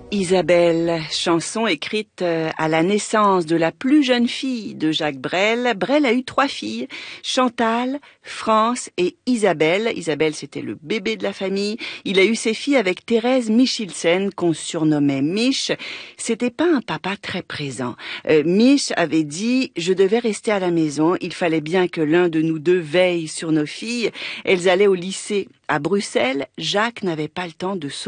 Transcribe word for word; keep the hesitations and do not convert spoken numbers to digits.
Isabelle, chanson écrite à la naissance de la plus jeune fille de Jacques Brel. Brel a eu trois filles, Chantal, France et Isabelle. Isabelle, c'était le bébé de la famille. Il a eu ses filles avec Thérèse Michelsen, qu'on surnommait Mich. C'était pas un papa très présent. Euh, Mich avait dit « Je devais rester à la maison. Il fallait bien que l'un de nous deux veille sur nos filles. » Elles allaient au lycée à Bruxelles. Jacques n'avait pas le temps de s'occuper